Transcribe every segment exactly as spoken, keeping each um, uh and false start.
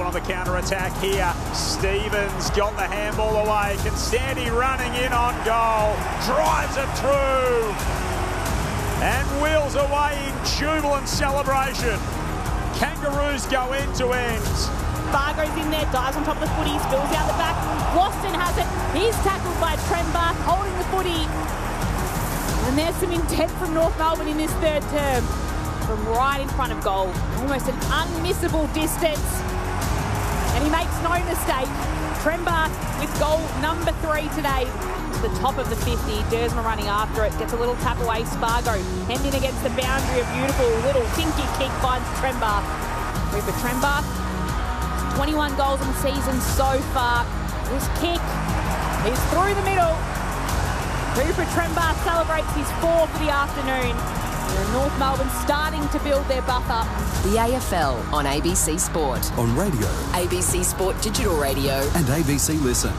Melbourne on the counter-attack here. Stevens got the handball away. Constanti running in on goal. Drives it through. And wheels away in jubilant celebration. Kangaroos go end to end. Fargo's in there, dives on top of the footy, spills out the back. Waston has it. He's tackled by Trembark, holding the footy. And there's some intent from North Melbourne in this third term. From right in front of goal. Almost an unmissable distance. And he makes no mistake. Trembark with goal number three today. To the top of the fifty. Dersma running after it. Gets a little tap away. Spargo hemmed in against the boundary. A beautiful little tinky kick finds Trembark. Rupert Trembark. twenty-one goals in the season so far. This kick is through the middle. Rupert Trembark celebrates his four for the afternoon. And North Melbourne starting to build their buffer. The A F L on A B C Sport. On radio. A B C Sport Digital Radio. And A B C Listen.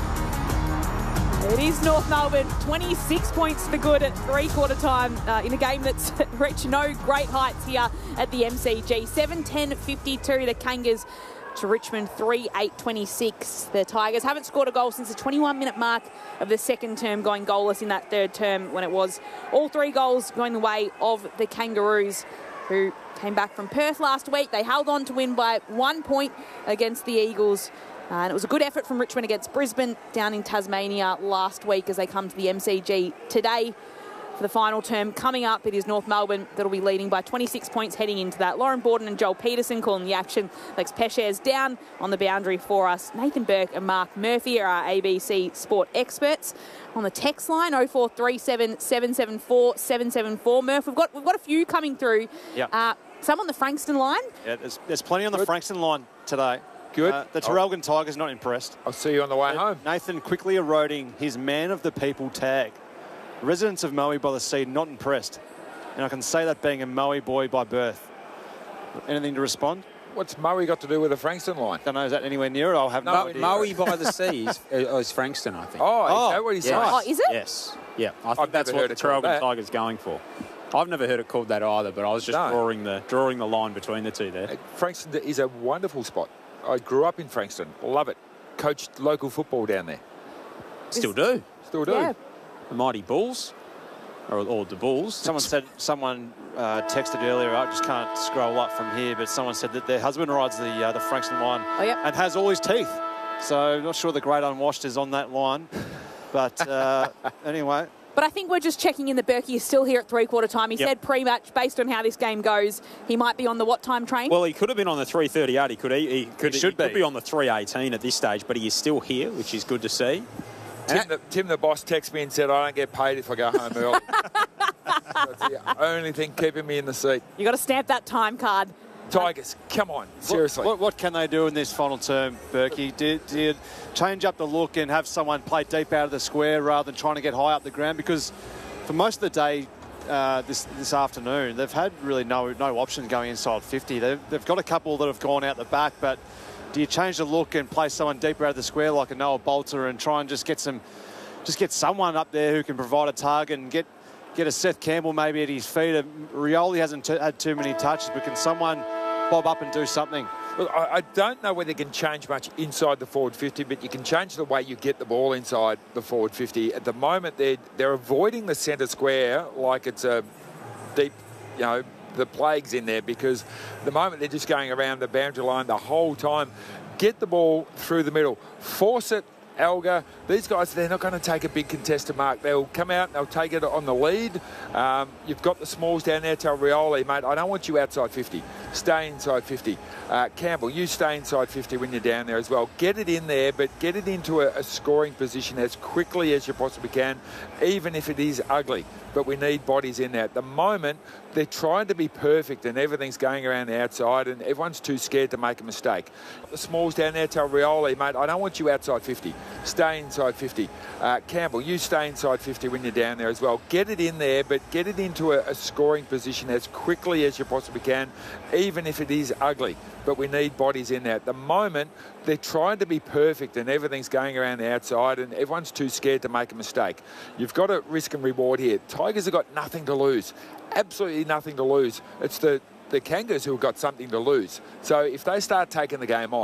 It is North Melbourne, twenty-six points for good at three-quarter time uh, in a game that's reached no great heights here at the M C G. seven ten fifty-two, the Kangas to Richmond, three eight twenty-six. The Tigers haven't scored a goal since the twenty-one minute mark of the second term, going goalless in that third term when it was all three goals going the way of the Kangaroos, who came back from Perth last week. They held on to win by one point against the Eagles. Uh, and it was a good effort from Richmond against Brisbane down in Tasmania last week as they come to the M C G today. For the final term coming up, it is North Melbourne that'll be leading by twenty-six points heading into that. Lauren Borden and Joel Peterson calling the action. Lex Peshez down on the boundary for us. Nathan Burke and Mark Murphy are our A B C Sport experts. On the text line, oh four three seven, seven seven four, seven seven four. Murph, we've got we've got a few coming through. Yep. Uh, some on the Frankston line. Yeah, there's, there's plenty on the Good. Frankston line today. Good. Uh, the Terrelgan Tigers not impressed. I'll see you on the way home. Nathan quickly eroding his man of the people tag. Residents of Moe by the Sea not impressed. And I can say that being a Moe boy by birth. Anything to respond? What's Moe got to do with the Frankston line? Don't know, is that anywhere near it? I'll have no, no idea. Moe by the Sea is, is Frankston, I think. Oh, oh is that what he's yes. saying? Oh, is it? Yes. Yeah, I think I've that's never what heard the it called Terrelgan that. Tigers going for. I've never heard it called that either, but I was just No. drawing the drawing the line between the two there. Uh, Frankston is a wonderful spot. I grew up in Frankston. Love it. Coached local football down there. Still do. Still do. Yeah. The Mighty Bulls. Or, or the Bulls. Someone said, someone uh, texted earlier, I just can't scroll up from here, but someone said that their husband rides the uh, the Frankston line Oh, yep. and has all his teeth. So not sure the great unwashed is on that line. But uh, anyway. But I think we're just checking in that Berkey is still here at three-quarter time. He Yep. said pre-match, based on how this game goes, he might be on the what time train? Well, he could have been on the three thirty-eight. He could. He, he could. He should he could be. be on the three eighteen at this stage, but he is still here, which is good to see. Tim the, Tim, the boss, texted me and said, I don't get paid if I go home early. That's the only thing keeping me in the seat. You got to stamp that time card. Tigers, come on, seriously. What, what, what can they do in this final term, Berkey? Do, do you change up the look and have someone play deep out of the square rather than trying to get high up the ground? Because for most of the day uh, this this afternoon, they've had really no no options going inside fifty. They've, they've got a couple that have gone out the back, but do you change the look and play someone deeper out of the square like a Noah Bolter and try and just get some, just get someone up there who can provide a target and get get a Seth Campbell maybe at his feet? Rioli hasn't t- had too many touches, but can someone bob up and do something? Well, I, I don't know whether you can change much inside the forward fifty, but you can change the way you get the ball inside the forward fifty. At the moment, they're, they're avoiding the centre square like it's a deep, you know, the plague's in there, because at the moment they're just going around the boundary line the whole time. Get the ball through the middle. Force it. Elgar, these guys, they're not going to take a big contested mark. They'll come out and they'll take it on the lead. Um, you've got the smalls down there. Tell Rioli, mate, I don't want you outside fifty. Stay inside fifty. Uh, Campbell, you stay inside fifty when you're down there as well. Get it in there, but get it into a, a scoring position as quickly as you possibly can, even if it is ugly. But we need bodies in there. At the moment, they're trying to be perfect and everything's going around the outside and everyone's too scared to make a mistake. The smalls down there tell Rioli, mate, I don't want you outside fifty. Stay inside fifty. Uh, Campbell, you stay inside fifty when you're down there as well. Get it in there, but get it into a, a scoring position as quickly as you possibly can, even if it is ugly. But we need bodies in there. At the moment, they're trying to be perfect and everything's going around the outside and everyone's too scared to make a mistake. You've got to risk and reward here. Tigers have got nothing to lose. Absolutely nothing to lose. It's the, the Kangas who have got something to lose. So if they start taking the game on,